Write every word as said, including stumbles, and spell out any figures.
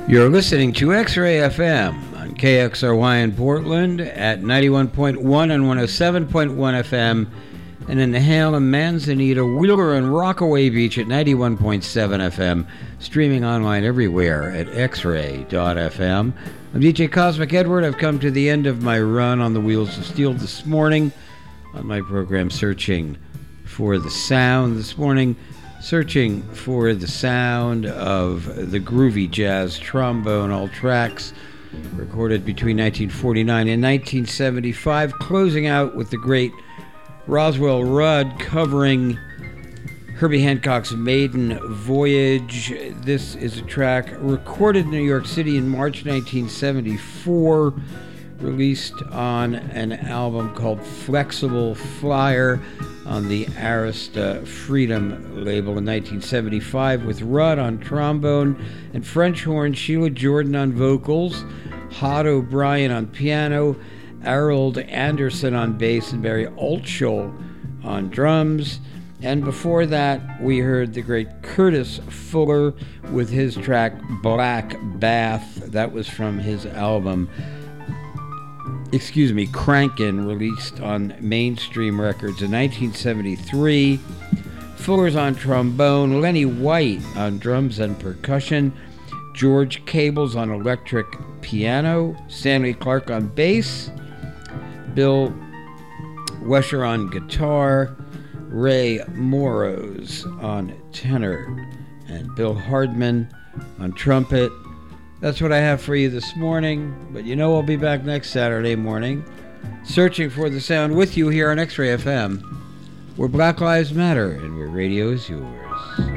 You're listening to X-Ray F M on K X R Y in Portland at ninety-one point one and one oh seven point one F M, and in Halem, Manzanita, Wheeler, and Rockaway Beach at ninety-one point seven F M, streaming online everywhere at x ray dot f m. I'm D J Cosmic Edward. I've come to the end of my run on the Wheels of Steel this morning on my program Searching for the Sound. This morning, searching for the sound of the groovy jazz trombone, all tracks recorded between nineteen forty-nine and nineteen seventy-five, closing out with the great Roswell Rudd covering Herbie Hancock's Maiden Voyage. This is a track recorded in New York City in March nineteen seventy-four, released on an album called Flexible Flyer on the Arista Freedom label in nineteen seventy-five, with Rudd on trombone and French horn, Sheila Jordan on vocals, Hod O'Brien on piano, Harold Anderson on bass, and Barry Altschul on drums. And before that, we heard the great Curtis Fuller with his track Black Bath. That was from his album, excuse me, Crankin', released on Mainstream Records in nineteen seventy-three. Fuller's on trombone, Lenny White on drums and percussion, George Cables on electric piano, Stanley Clarke on bass, Bill Wesher on guitar, Ray Moros on tenor, and Bill Hardman on trumpet. That's what I have for you this morning, but you know I'll be back next Saturday morning, searching for the sound with you here on X-Ray F M, where Black Lives Matter and where radio is yours.